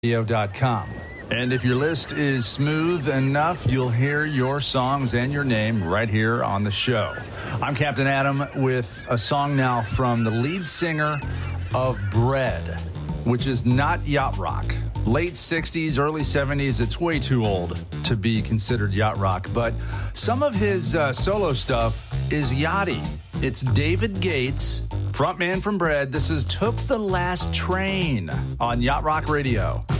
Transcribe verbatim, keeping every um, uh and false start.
radio dot com. And if your list is smooth enough, you'll hear your songs and your name right here on the show. I'm Captain Adam with a song now from the lead singer of Bread, which is not yacht rock. Late sixties, early seventies, it's way too old to be considered yacht rock. But some of his uh, solo stuff is yachty. It's David Gates, frontman from Bread. This is Took the Last Train on Yacht Rock Radio.